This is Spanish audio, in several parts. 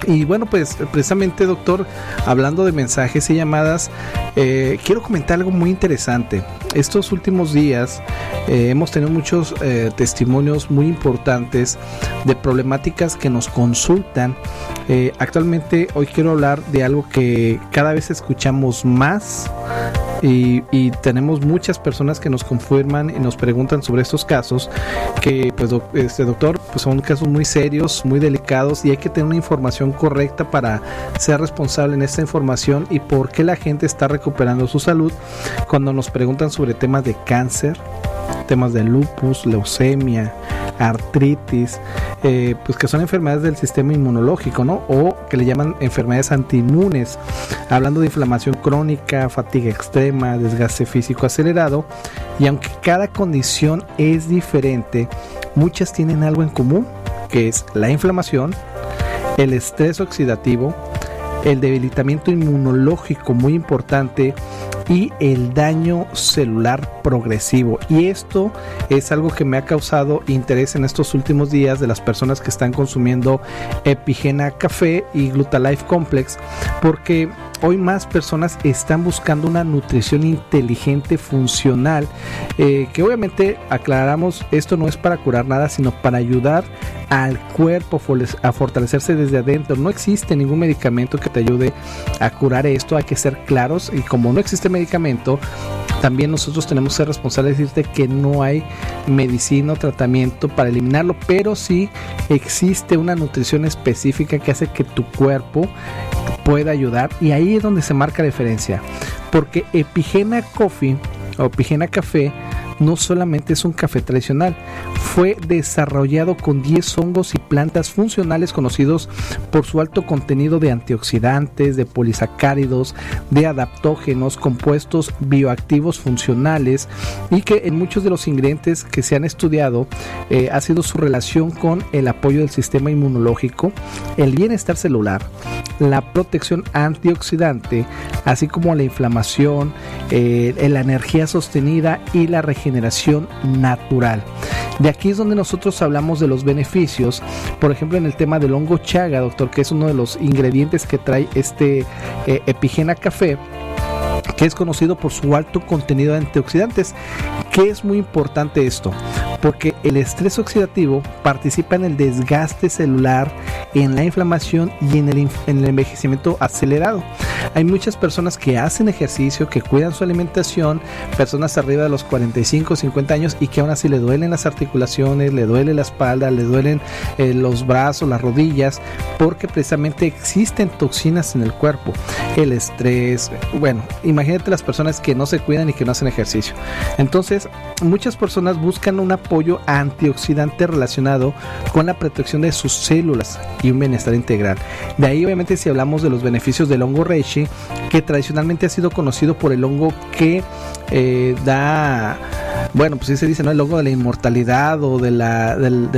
Y bueno, pues precisamente, doctor, hablando de mensajes y llamadas, quiero comentar algo muy interesante. Estos últimos días hemos tenido muchos testimonios muy importantes de problemáticas que nos consultan. Actualmente hoy quiero hablar de algo que cada vez escuchamos más y tenemos muchas personas que nos confirman y nos preguntan sobre estos casos que, pues, doctor, pues son casos muy serios, muy delicados, y hay que tener una información correcta para ser responsable en esta información y por qué la gente está recuperando su salud cuando nos preguntan sobre temas de cáncer, temas de lupus, leucemia, artritis, pues que son enfermedades del sistema inmunológico, ¿no? O que le llaman enfermedades antiinmunes, hablando de inflamación crónica, fatiga extrema, desgaste físico acelerado. Y aunque cada condición es diferente, muchas tienen algo en común, que es la inflamación, el estrés oxidativo, el debilitamiento inmunológico muy importante y el daño celular progresivo. Y esto es algo que me ha causado interés en estos últimos días de las personas que están consumiendo Epigena Café y Glutalife Complex, porque hoy más personas están buscando una nutrición inteligente, funcional, que obviamente aclaramos, esto no es para curar nada, sino para ayudar al cuerpo a fortalecerse desde adentro. No existe ningún medicamento que te ayude a curar esto, hay que ser claros, y como no existe medicamento, también nosotros tenemos que ser responsables de decirte que no hay medicina o tratamiento para eliminarlo, pero sí existe una nutrición específica que hace que tu cuerpo pueda ayudar, y ahí es donde se marca la diferencia, porque Epigena Coffee o Epigena Café no solamente es un café tradicional, fue desarrollado con 10 hongos y plantas funcionales conocidos por su alto contenido de antioxidantes, de polisacáridos, de adaptógenos, compuestos bioactivos funcionales, y que en muchos de los ingredientes que se han estudiado ha sido su relación con el apoyo del sistema inmunológico, el bienestar celular, la protección antioxidante, así como la inflamación, la energía sostenida y la regeneración natural. De aquí es donde nosotros hablamos de los beneficios, por ejemplo en el tema del hongo chaga, doctor, que es uno de los ingredientes que trae este Epigena Café, que es conocido por su alto contenido de antioxidantes. ¿Qué es muy importante esto? Porque el estrés oxidativo participa en el desgaste celular, en la inflamación y en el envejecimiento acelerado. Hay muchas personas que hacen ejercicio, que cuidan su alimentación, personas arriba de los 45, 50 años, y que aún así le duelen las articulaciones, le duele la espalda, le duelen los brazos, las rodillas, porque precisamente existen toxinas en el cuerpo, el estrés. Bueno, imagínate las personas que no se cuidan y que no hacen ejercicio. Entonces, muchas personas buscan un apoyo antioxidante relacionado con la protección de sus células y un bienestar integral. De ahí, obviamente, si hablamos de los beneficios del hongo reishi, que tradicionalmente ha sido conocido por el hongo que da, bueno, pues sí se dice, ¿no?, el hongo de la inmortalidad o de la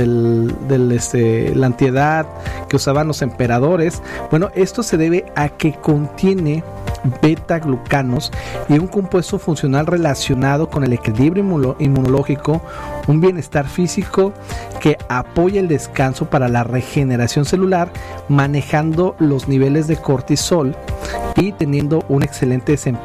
antiedad que usaban los emperadores. Bueno, esto se debe a que contiene beta-glucanos y un compuesto funcional relacionado con el equilibrio inmunológico, un bienestar físico que apoya el descanso para la regeneración celular, manejando los niveles de cortisol y teniendo un excelente desempeño